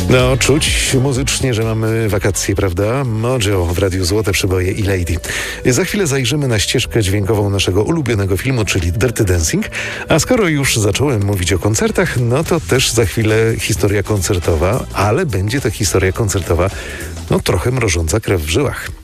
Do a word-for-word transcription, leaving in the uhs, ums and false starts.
No, czuć muzycznie, że mamy wakacje, prawda? Mojo w Radiu Złote Przyboje i Lady. Za chwilę zajrzymy na ścieżkę dźwiękową naszego ulubionego filmu, czyli Dirty Dancing. A skoro już zacząłem mówić o koncertach, no to też za chwilę historia koncertowa, ale będzie to historia koncertowa, no trochę mrożąca krew w żyłach.